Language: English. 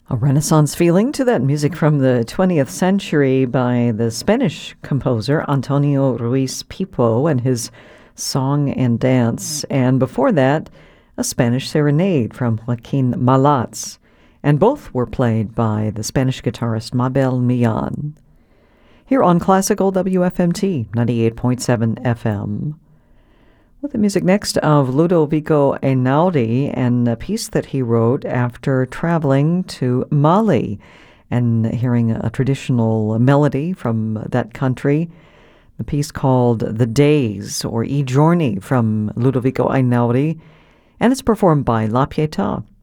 A Renaissance feeling to that music from the 20th century by the Spanish composer Antonio Ruiz Pipo and his Song and Dance. And before that, a Spanish serenade from Joaquin Malats. And both were played by the Spanish guitarist Mabel Millan. Here on Classical WFMT 98.7 FM. With the music next of Ludovico Einaudi and a piece that he wrote after traveling to Mali and hearing a traditional melody from that country. The piece called The Days, or I Giorni, from Ludovico Einaudi, and it's performed by La Pietà.